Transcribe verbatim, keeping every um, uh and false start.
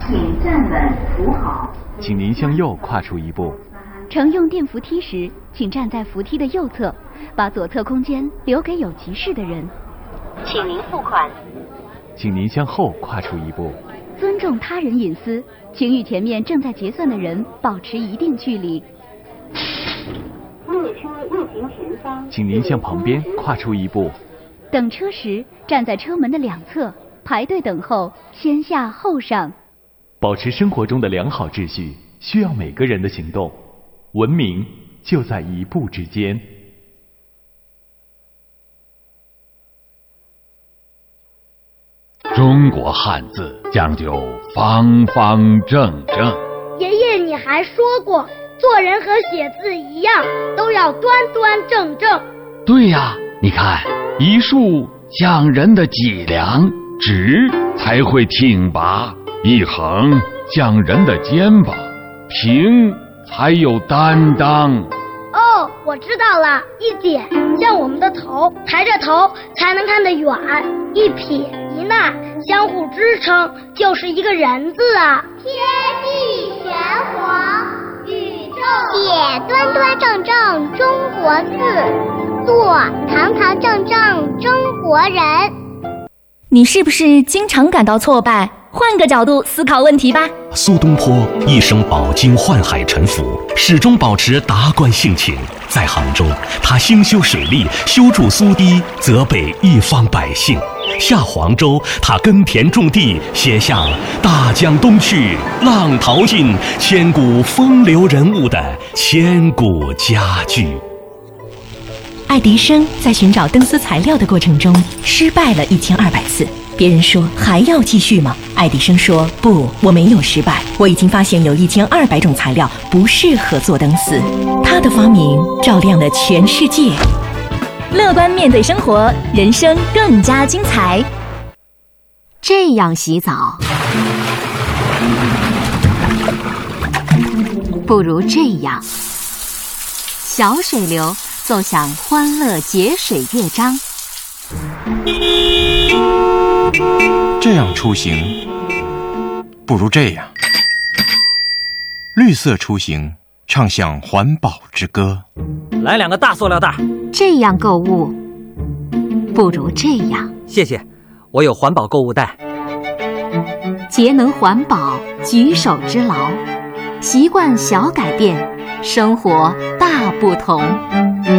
请站稳扶好。 请您向右跨出一步。 乘用电扶梯时，请站在扶梯的右侧，把左侧空间留给有急事的人。 请您付款。 请您向后跨出一步。 尊重他人隐私，请与前面正在结算的人保持一定距离。 列车运行前方， 请您向旁边跨出一步。 等车时，站在车门的两侧，排队等候，先下后上。 保持生活中的良好秩序，需要每个人的行动。文明就在一步之间。 中国汉字讲究方方正正。 爷爷，你还说过，做人和写字一样，都要端端正正。 对呀，你看，一竖讲人的脊梁，直才会挺拔；一横讲人的肩膀，平才有担当。 哦，我知道了，一点像我们的头，抬着头才能看得远；一撇一捺相互支撑，就是一个人字啊。 天地玄黄，宇宙写端端正正中国字，做堂堂正正中国人。 你是不是经常感到挫败？换个角度思考问题吧。 苏东坡一生饱经宦海沉浮，始终保持达观性情。在杭州，他兴修水利，修筑苏堤，泽北一方百姓；下黄州，他耕田种地，写下“大江东去，浪淘尽，千古风流人物”的千古佳句。 爱迪生在寻找灯丝材料的过程中失败了一千二百次。别人说还要继续吗？爱迪生说不，我没有失败，我已经发现有一千二百种材料不适合做灯丝。他的发明照亮了全世界。乐观面对生活，人生更加精彩。 这样洗澡，不如这样。小水流奏响欢乐节水乐章。 这样出行，不如这样。绿色出行，唱响环保之歌。 来两个大塑料袋。 这样购物，不如这样。 谢谢，我有环保购物袋。 节能环保，举手之劳。习惯小改变，生活大不同。